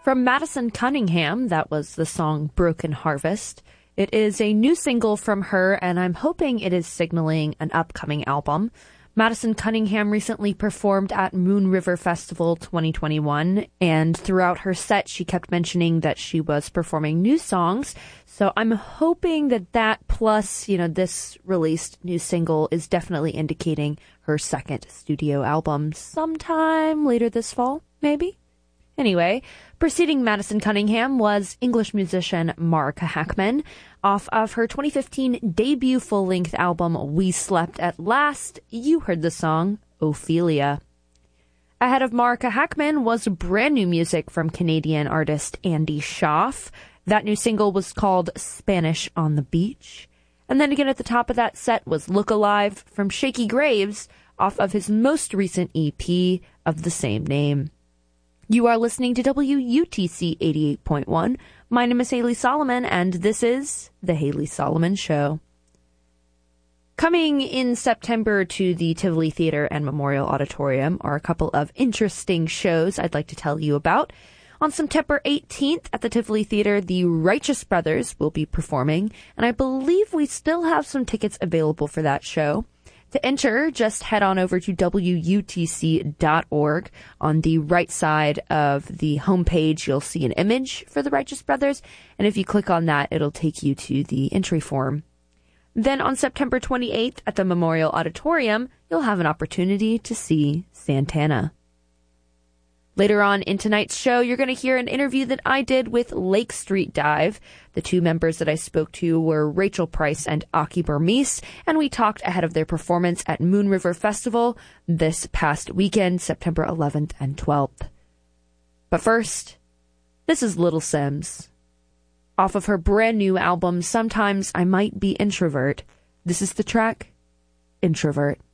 From Madison Cunningham, that was the song Broken Harvest. It is a new single from her, and I'm hoping it is signaling an upcoming album. Madison Cunningham recently performed at Moon River Festival 2021, and throughout her set, she kept mentioning that she was performing new songs. So I'm hoping that plus, this released new single is definitely indicating her second studio album sometime later this fall, maybe? Anyway, preceding Madison Cunningham was English musician Marika Hackman. Off of her 2015 debut full-length album, We Slept at Last, you heard the song Ophelia. Ahead of Marika Hackman was brand new music from Canadian artist Andy Schaaf. That new single was called Spanish on the Beach. And then again at the top of that set was Look Alive from Shaky Graves off of his most recent EP of the same name. You are listening to WUTC 88.1. My name is Haley Solomon, and this is The Haley Solomon Show. Coming in September to the Tivoli Theater and Memorial Auditorium are a couple of interesting shows I'd like to tell you about. On September 18th at the Tivoli Theater, the Righteous Brothers will be performing, and I believe we still have some tickets available for that show. To enter, just head on over to WUTC.org. On the right side of the homepage, you'll see an image for the Righteous Brothers, and if you click on that, it'll take you to the entry form. Then on September 28th at the Memorial Auditorium, you'll have an opportunity to see Santana. Later on in tonight's show, you're going to hear an interview that I did with Lake Street Dive. The two members that I spoke to were Rachel Price and Aki Burmese, and we talked ahead of their performance at Moon River Festival this past weekend, September 11th and 12th. But first, this is Little Simz. Off of her brand new album, Sometimes I Might Be Introvert, this is the track, Introvert.